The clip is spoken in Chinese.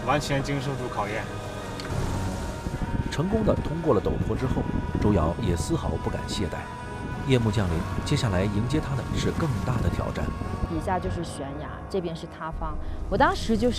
完全经受住考验。 成功的通过了陡坡之后，周瑶也丝毫不敢懈怠。夜幕降临，接下来迎接他的是更大的挑战。 底下就是悬崖，这边是塌方。我当时就是